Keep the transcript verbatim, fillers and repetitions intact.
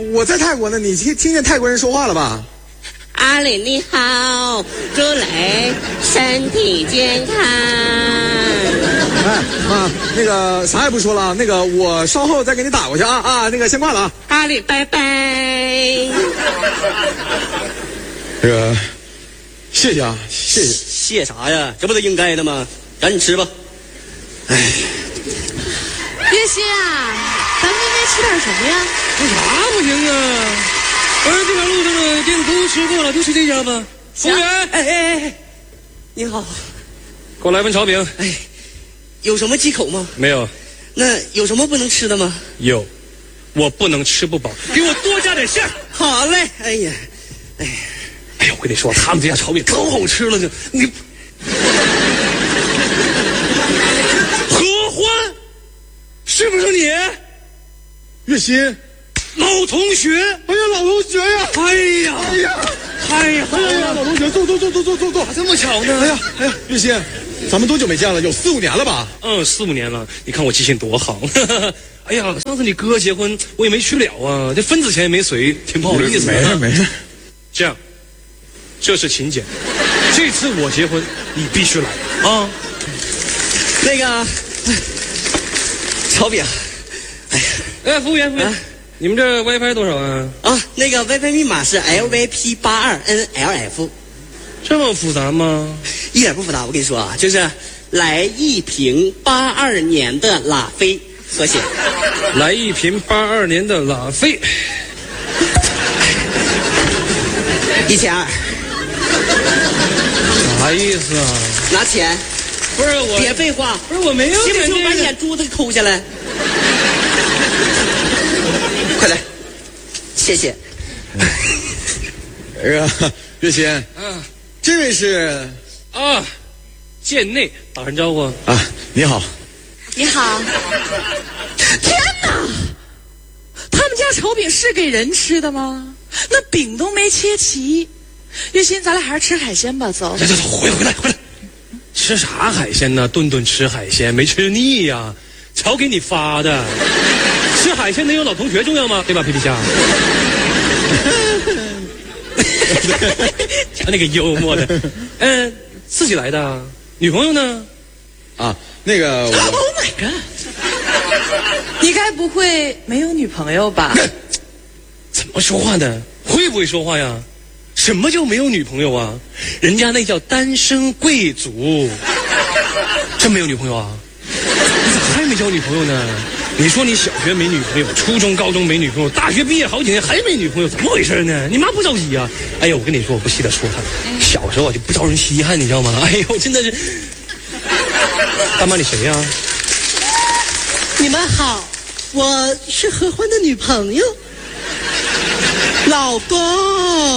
我在泰国呢，你听听见泰国人说话了吧？ 阿里你好，祝雷身体健康。 哎妈，那个啥也不说了，那个我稍后再给你打过去啊啊，那个先挂了啊。 阿里拜拜。 这个谢谢啊，谢谢。 谢啥呀？这不都应该的吗？赶紧吃吧。哎， 月心啊，咱们应该吃点什么呀？ 有啥不行啊？不是这条路上的店都吃过了，就吃这家吧。服务员， 哎哎哎，你好， 给我来份炒饼。 哎，有什么忌口吗？ 没有。 那有什么不能吃的吗？ 有，我不能吃不饱，给我多加点馅儿。 好嘞。哎呀，哎呀， 哎呀，我跟你说，他们这家炒饼可好吃了，就你。何欢，是不是你？ 月心， 老同学。 哎呀，老同学呀！ 哎呀， 哎呀， 太好了， 哎呀，老同学，坐坐坐坐坐坐坐， 咋这么巧呢？ 哎呀哎呀，月心，咱们多久没见了？有四五年了吧？ 嗯，四五年了。你看我记性多好。哎呀，上次你哥结婚我也没去了啊，这份子钱也没随，挺不好意思的。 没事没事。 这样，这是请柬，这次我结婚你必须来啊。 那个炒饼。哎呀， 哎，服务员，服务员，啊、你们这 WiFi 多少啊？ 啊，那个 WiFi 密码是 L V P 八二 N L F。 这么复杂吗？ 一点不复杂，我跟你说啊，就是来一瓶八二年的拉菲和谐。 来一瓶八二年的拉菲， 一千二。 啥意思啊？ 拿钱。 不是我， 别废话。 不是我没有信不信我把这个眼珠子给抠下来？快来，谢谢。 这个月心， 嗯， 这位是啊，贱内打声招呼啊，你好。 你好。天哪，他们家炒饼是给人吃的吗？那饼都没切齐。月心，咱俩还是吃海鲜吧，走。 走走走，回来回来回来。吃啥海鲜呢？顿顿吃海鲜，没吃腻呀。瞧给你发的，吃海鲜能有老同学重要吗？对吧，皮皮虾？那个幽默的，嗯，自己来的，女朋友呢？ 啊，那个我。 Oh my god！ 你该不会没有女朋友吧？ 怎么说话呢？会不会说话呀？什么叫没有女朋友啊？人家那叫单身贵族。真没有女朋友啊？你咋还没交女朋友呢？你说你小学没女朋友，初中高中没女朋友，大学毕业好几年还没女朋友，怎么回事呢？你妈不着急啊？哎呀，我跟你说，我不稀得说她，小时候啊就不招人稀罕，你知道吗？哎呦，真的是。大妈，你谁呀？ 你们好，我是何欢的女朋友，老公。